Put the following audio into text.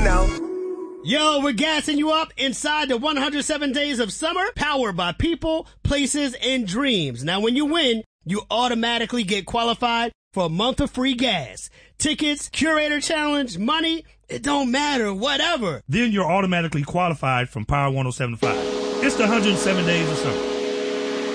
know. Yo, we're gassing you up inside the 107 Days of Summer, powered by people, places, and dreams. Now, when you win, you automatically get qualified for a month of free gas. Tickets, curator challenge, money, it don't matter, whatever. Then you're automatically qualified from Power 107.5. It's the 107 Days of Summer.